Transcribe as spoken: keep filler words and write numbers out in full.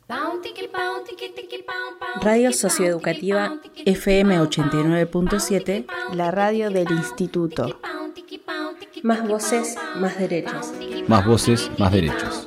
Radio Socioeducativa F M ochenta y nueve punto siete, la radio del Instituto. Más voces, más derechos. Más voces, más derechos.